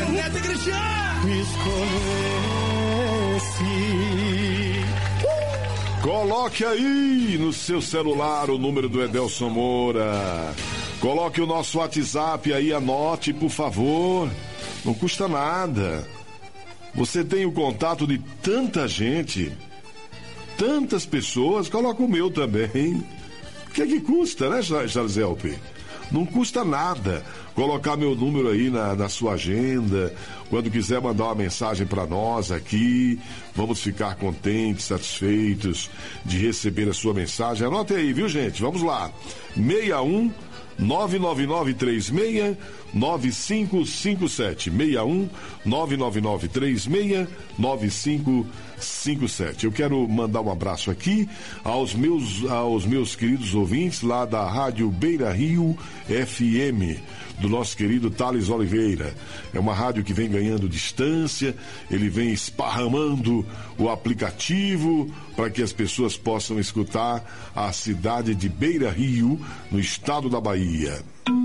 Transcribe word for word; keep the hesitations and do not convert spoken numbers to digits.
Neto e Cristiano. Escolhesse. Coloque aí no seu celular o número do Edelson Moura. Coloque o nosso WhatsApp aí, anote, por favor. Não custa nada. Você tem o contato de tanta gente, tantas pessoas, coloca o meu também. O que é que custa, né, Charles Helpe? Não custa nada colocar meu número aí na, na sua agenda. Quando quiser mandar uma mensagem para nós aqui, vamos ficar contentes, satisfeitos de receber a sua mensagem. Anote aí, viu, gente? Vamos lá. seis um nove nove nove três seis nove cinco cinco sete. seis um nove nove nove três seis nove cinco cinco sete. Eu quero mandar um abraço aqui aos meus, aos meus queridos ouvintes lá da Rádio Beira Rio F M, do nosso querido Thales Oliveira. É uma rádio que vem ganhando distância, ele vem esparramando o aplicativo para que as pessoas possam escutar a cidade de Beira Rio, no estado da Bahia.